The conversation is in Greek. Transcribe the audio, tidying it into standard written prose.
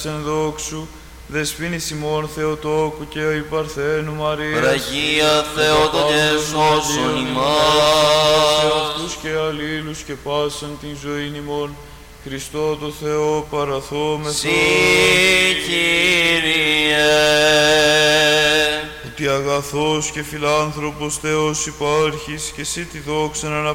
εν δόξου, δεσποίνης ημών Θεοτόκου και η Παρθένου Μαρίας. Βραγία Θεότοκε σώσον ημάς. Σε αυτούς και αλλήλους και πάσαν την ζωήν ημών, Χριστό το Θεό παραθόμεθα. Συ Κύριε. Ότι αγαθός και φιλάνθρωπος Θεός υπάρχεις και εσύ τη δόξα να